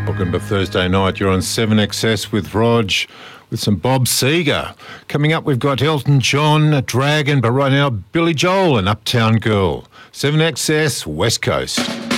Welcome to Thursday night. You're on 7XS with Rog, with some Bob Seger. Coming up, we've got Elton John, Dragon, but right now, Billy Joel and Uptown Girl. 7XS, West Coast.